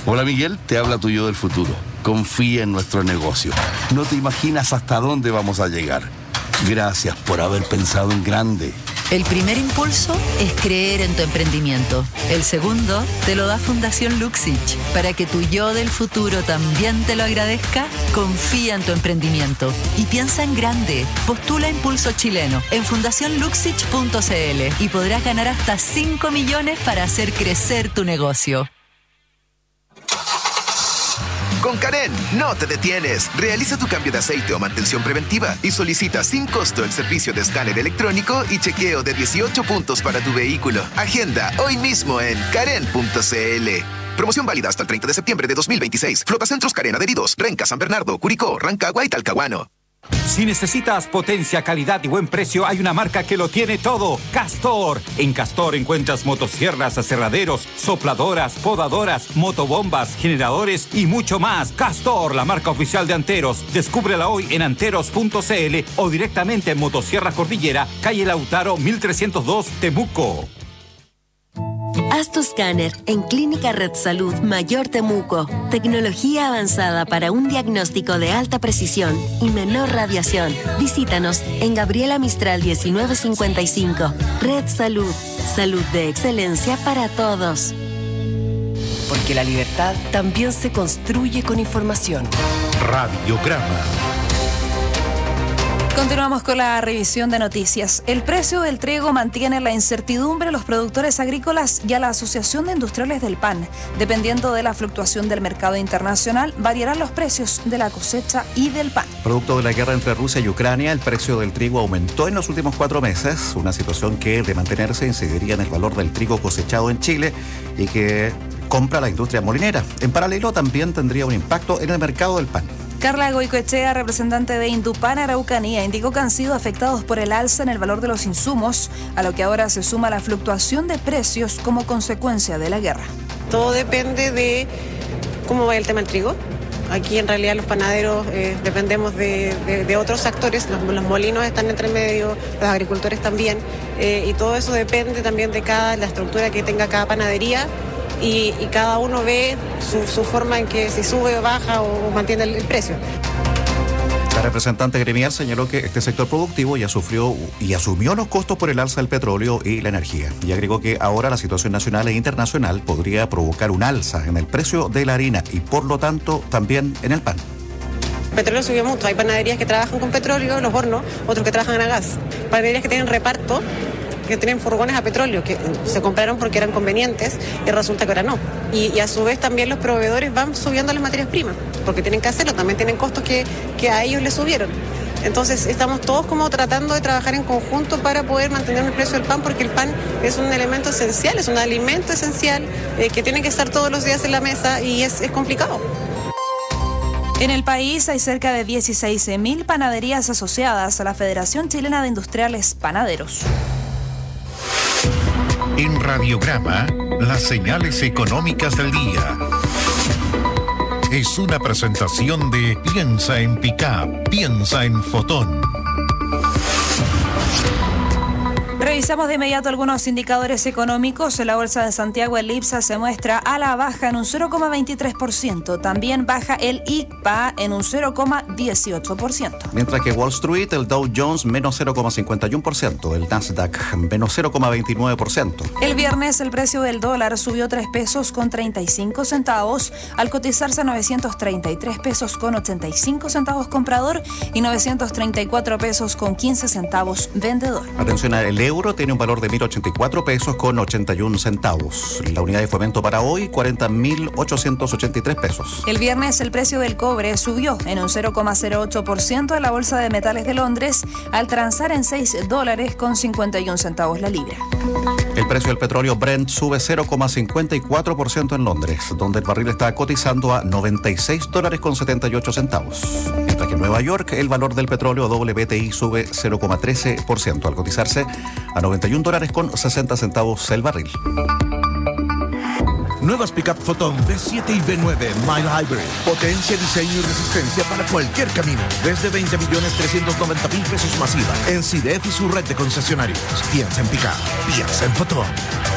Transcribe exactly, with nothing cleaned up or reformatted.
Hola Miguel, te habla tu yo del futuro. Confía en nuestro negocio. No te imaginas hasta dónde vamos a llegar. Gracias por haber pensado en grande. El primer impulso es creer en tu emprendimiento. El segundo te lo da Fundación Luxich. Para que tu yo del futuro también te lo agradezca, confía en tu emprendimiento y piensa en grande. Postula Impulso Chileno en fundación luxich punto c l y podrás ganar hasta cinco millones para hacer crecer tu negocio. Con Karen, no te detienes. Realiza tu cambio de aceite o mantención preventiva y solicita sin costo el servicio de escáner electrónico y chequeo de dieciocho puntos para tu vehículo. Agenda hoy mismo en karen punto c l. Promoción válida hasta el treinta de septiembre de dos mil veintiséis. Flotacentros Karen adheridos. Renca, San Bernardo, Curicó, Rancagua y Talcahuano. Si necesitas potencia, calidad y buen precio, hay una marca que lo tiene todo. Castor. En Castor encuentras motosierras, aserraderos, sopladoras, podadoras, motobombas, generadores y mucho más. Castor, la marca oficial de Anteros. Descúbrela hoy en anteros punto c l o directamente en Motosierras Cordillera, calle Lautaro mil trescientos dos, Temuco. Haz tu escáner en Clínica Red Salud Mayor Temuco. Tecnología avanzada para un diagnóstico de alta precisión y menor radiación. Visítanos en Gabriela Mistral diecinueve cincuenta y cinco. Red Salud. Salud de excelencia para todos. Porque la libertad también se construye con información. Radiograma. Continuamos con la revisión de noticias. El precio del trigo mantiene la incertidumbre a los productores agrícolas y a la Asociación de Industriales del Pan. Dependiendo de la fluctuación del mercado internacional, variarán los precios de la cosecha y del pan. Producto de la guerra entre Rusia y Ucrania, el precio del trigo aumentó en los últimos cuatro meses, una situación que, de mantenerse, incidiría en el valor del trigo cosechado en Chile y que compra la industria molinera. En paralelo, también tendría un impacto en el mercado del pan. Carla Goicoechea, representante de Indupan Araucanía, indicó que han sido afectados por el alza en el valor de los insumos, a lo que ahora se suma la fluctuación de precios como consecuencia de la guerra. Todo depende de cómo va el tema del trigo. Aquí en realidad los panaderos eh, dependemos de, de, de otros actores, los, los molinos están entre medio, los agricultores también, eh, y todo eso depende también de cada, la estructura que tenga cada panadería. Y, y cada uno ve su, su forma en que si sube o baja o mantiene el, el precio. La representante gremial señaló que este sector productivo ya sufrió y asumió los costos por el alza del petróleo y la energía. Y agregó que ahora la situación nacional e internacional podría provocar un alza en el precio de la harina y por lo tanto también en el pan. El petróleo subió mucho. Hay panaderías que trabajan con petróleo, los hornos, otros que trabajan a gas. Panaderías que tienen reparto, que tienen furgones a petróleo, que se compraron porque eran convenientes y resulta que ahora no. Y, y a su vez también los proveedores van subiendo las materias primas, porque tienen que hacerlo, también tienen costos que, que a ellos les subieron. Entonces estamos todos como tratando de trabajar en conjunto para poder mantener el precio del pan, porque el pan es un elemento esencial, es un alimento esencial eh, que tiene que estar todos los días en la mesa y es, es complicado. En el país hay cerca de dieciséis mil panaderías asociadas a la Federación Chilena de Industriales Panaderos. En Radiograma, las señales económicas del día. Es una presentación de Piensa en Pickup, piensa en Fotón. Revisamos de inmediato algunos indicadores económicos. En la Bolsa de Santiago, el IPSA se muestra a la baja en un cero coma veintitrés por ciento. También baja el I C P A en un cero coma dieciocho por ciento. Mientras que Wall Street, el Dow Jones menos cero coma cincuenta y uno por ciento, el Nasdaq menos cero coma veintinueve por ciento. El viernes el precio del dólar subió tres pesos con treinta y cinco centavos al cotizarse a novecientos treinta y tres pesos con ochenta y cinco centavos comprador y novecientos treinta y cuatro pesos con quince centavos vendedor. Atención, el euro tiene un valor de mil ochenta y cuatro pesos con ochenta y uno centavos. La unidad de fomento para hoy, cuarenta mil ochocientos ochenta y tres pesos. El viernes el precio del cobre subió en un cero coma cero ocho por ciento en la Bolsa de Metales de Londres al transar en seis dólares con cincuenta y uno centavos la libra. El precio del petróleo Brent sube cero coma cincuenta y cuatro por ciento en Londres, donde el barril está cotizando a noventa y seis dólares con setenta y ocho centavos. Mientras que en Nueva York el valor del petróleo W T I sube cero coma trece por ciento al cotizarse a noventa y un dólares con sesenta centavos el barril. Nuevas Pickup Fotón B siete y B nueve Mile Hybrid. Potencia, diseño y resistencia para cualquier camino. Desde veinte millones trescientos noventa mil pesos masiva. En C I D E F y su red de concesionarios. Piensa en Pickup. Piensa en Fotón.